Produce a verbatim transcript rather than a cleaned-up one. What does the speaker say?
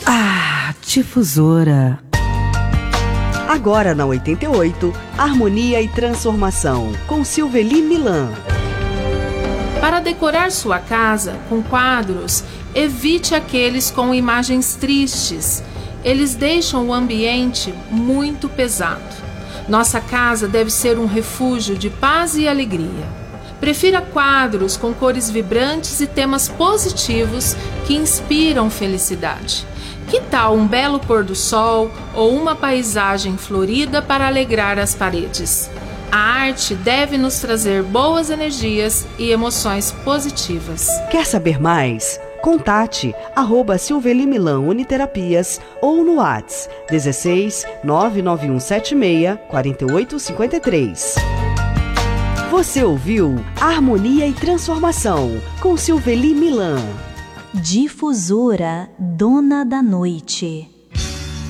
Ah, difusora. Agora na oitenta e oito, Harmonia e Transformação, com Silveli Milan. Para decorar sua casa com quadros, evite aqueles com imagens tristes. Eles deixam o ambiente muito pesado. Nossa casa deve ser um refúgio de paz e alegria. Prefira quadros com cores vibrantes e temas positivos que inspiram felicidade. Que tal um belo pôr do sol ou uma paisagem florida para alegrar as paredes? A arte deve nos trazer boas energias e emoções positivas. Quer saber mais? Contate arroba Silveli Milan Uniterapias ou no WhatsApp dezesseis nove nove um sete seis quatro oito cinco três. Você ouviu Harmonia e Transformação com Silveli Milan. Difusora, dona da noite.